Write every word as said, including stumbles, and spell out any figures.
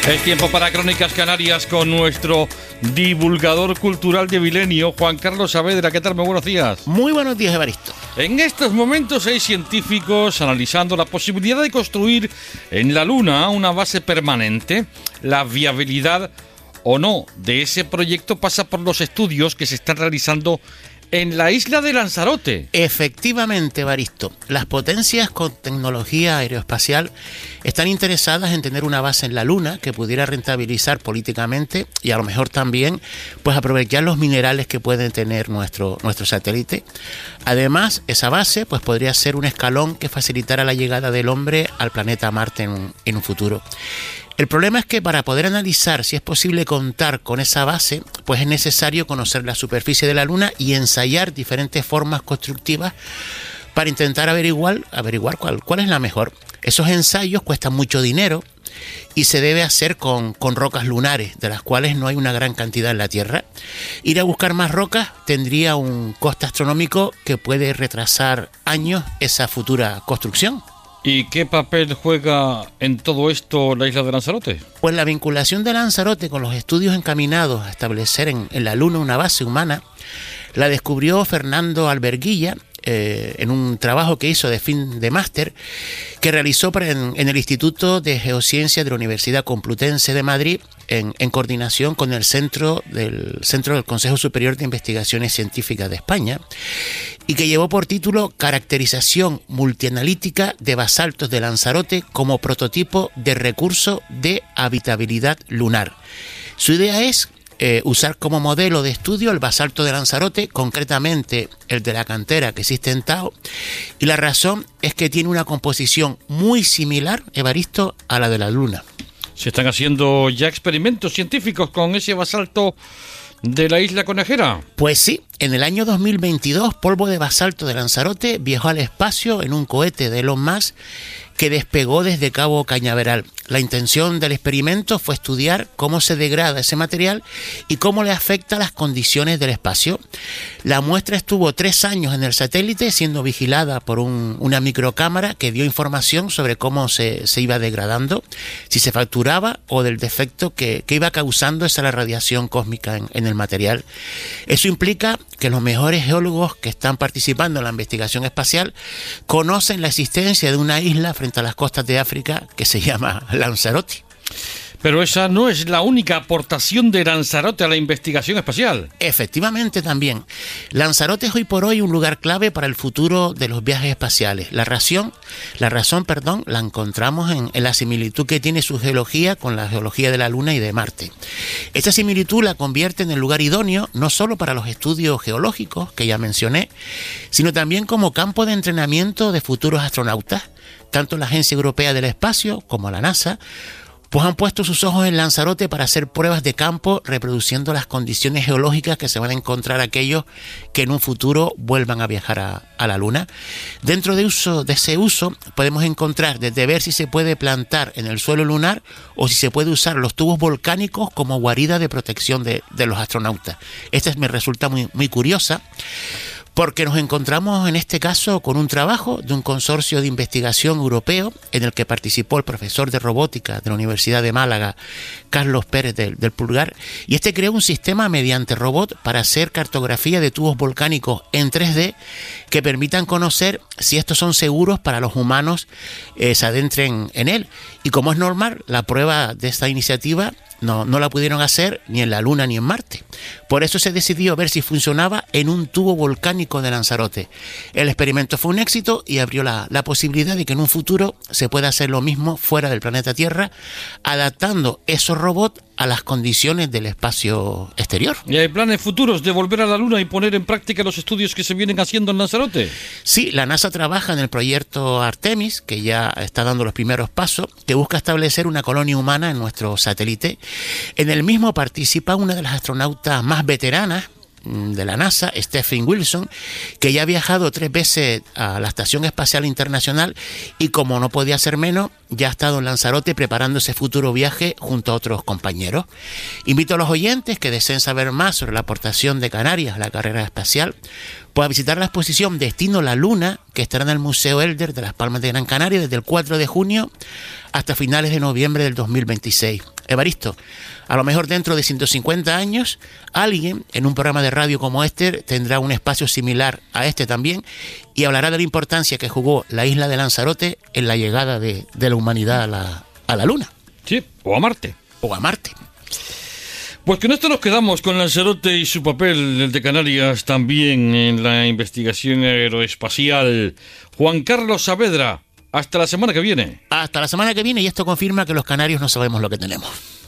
Es tiempo para Crónicas Canarias con nuestro divulgador cultural de Milenio, Juan Carlos Saavedra. ¿Qué tal? Muy buenos días. Muy buenos días, Evaristo. En estos momentos hay científicos analizando la posibilidad de construir en la Luna una base permanente. La viabilidad o no de ese proyecto pasa por los estudios que se están realizando en la isla de Lanzarote. Efectivamente, Evaristo. Las potencias con tecnología aeroespacial están interesadas en tener una base en la Luna que pudiera rentabilizar políticamente y a lo mejor también pues aprovechar los minerales que puede tener nuestro, nuestro satélite. Además, esa base pues podría ser un escalón que facilitara la llegada del hombre al planeta Marte en un, en un futuro. El problema es que para poder analizar si es posible contar con esa base, pues es necesario conocer la superficie de la Luna y ensayar diferentes formas constructivas para intentar averiguar, averiguar cuál, cuál es la mejor. Esos ensayos cuestan mucho dinero y se debe hacer con, con rocas lunares, de las cuales no hay una gran cantidad en la Tierra. Ir a buscar más rocas tendría un coste astronómico que puede retrasar años esa futura construcción. ¿Y qué papel juega en todo esto la isla de Lanzarote? Pues la vinculación de Lanzarote con los estudios encaminados a establecer en, en la Luna una base humana la descubrió Fernando Alberguilla eh, en un trabajo que hizo de fin de máster que realizó en, en el Instituto de Geociencias de la Universidad Complutense de Madrid en, en coordinación con el Centro del, Centro del Consejo Superior de Investigaciones Científicas de España, y que llevó por título Caracterización multianalítica de basaltos de Lanzarote como prototipo de recurso de habitabilidad lunar. Su idea es eh, usar como modelo de estudio el basalto de Lanzarote, concretamente el de la cantera que existe en Tao, y la razón es que tiene una composición muy similar, Evaristo, a la de la Luna. ¿Se están haciendo ya experimentos científicos con ese basalto de la isla conejera? Pues sí, en el año dos mil veintidós, polvo de basalto de Lanzarote viajó al espacio en un cohete de Elon Musk que despegó desde Cabo Cañaveral. La intención del experimento fue estudiar cómo se degrada ese material y cómo le afecta las condiciones del espacio. La muestra estuvo tres años en el satélite siendo vigilada por un, una microcámara que dio información sobre cómo se, se iba degradando, si se fracturaba o del defecto que, que iba causando esa radiación cósmica en, en el material. Eso implica que los mejores geólogos que están participando en la investigación espacial conocen la existencia de una isla frente a las costas de África que se llama Lanzarote. Pero esa no es la única aportación de Lanzarote a la investigación espacial. Efectivamente también. Lanzarote es hoy por hoy un lugar clave para el futuro de los viajes espaciales. La razón, la razón, perdón, la encontramos en, en la similitud que tiene su geología con la geología de la Luna y de Marte. Esta similitud la convierte en el lugar idóneo no solo para los estudios geológicos que ya mencioné, sino también como campo de entrenamiento de futuros astronautas. Tanto la Agencia Europea del Espacio como la NASA pues han puesto sus ojos en Lanzarote para hacer pruebas de campo reproduciendo las condiciones geológicas que se van a encontrar aquellos que en un futuro vuelvan a viajar a, a la Luna. Dentro de, uso, de ese uso podemos encontrar desde ver si se puede plantar en el suelo lunar o si se puede usar los tubos volcánicos como guarida de protección de, de los astronautas. Esta me resulta muy, muy curiosa, porque nos encontramos en este caso con un trabajo de un consorcio de investigación europeo en el que participó el profesor de robótica de la Universidad de Málaga, Carlos Pérez del, del Pulgar, y este creó un sistema mediante robot para hacer cartografía de tubos volcánicos en tres D que permitan conocer si estos son seguros para los humanos eh, se adentren en él. Y como es normal, la prueba de esta iniciativa No, no la pudieron hacer ni en la Luna ni en Marte. Por eso se decidió ver si funcionaba en un tubo volcánico de Lanzarote. El experimento fue un éxito y abrió la, la posibilidad de que en un futuro se pueda hacer lo mismo fuera del planeta Tierra, adaptando esos robots a las condiciones del espacio exterior. ¿Y hay planes futuros de volver a la Luna y poner en práctica los estudios que se vienen haciendo en Lanzarote? Sí, la NASA trabaja en el proyecto Artemis, que ya está dando los primeros pasos, que busca establecer una colonia humana en nuestro satélite. En el mismo participa una de las astronautas más veteranas de la NASA, Stephen Wilson, que ya ha viajado tres veces a la Estación Espacial Internacional y, como no podía ser menos, ya ha estado en Lanzarote preparando ese futuro viaje junto a otros compañeros. Invito a los oyentes que deseen saber más sobre la aportación de Canarias a la carrera espacial, pues a visitar la exposición Destino la Luna, que estará en el Museo Elder de Las Palmas de Gran Canaria desde el cuatro de junio hasta finales de noviembre del dos mil veintiséis. Evaristo, a lo mejor dentro de ciento cincuenta años, alguien en un programa de radio como este tendrá un espacio similar a este también y hablará de la importancia que jugó la isla de Lanzarote en la llegada de, de la humanidad a la, a la Luna. Sí, o a Marte. O a Marte. Pues con esto nos quedamos con Lanzarote y su papel, el de Canarias, también en la investigación aeroespacial. Juan Carlos Saavedra, hasta la semana que viene. Hasta la semana que viene, y esto confirma que los canarios no sabemos lo que tenemos.